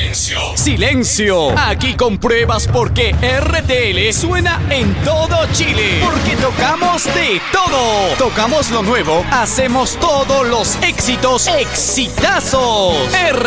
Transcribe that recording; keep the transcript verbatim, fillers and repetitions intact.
Silencio. Silencio. Aquí compruebas por qué R T L suena en todo Chile. Porque tocamos de todo. Tocamos lo nuevo, hacemos todos los éxitos, exitazos. R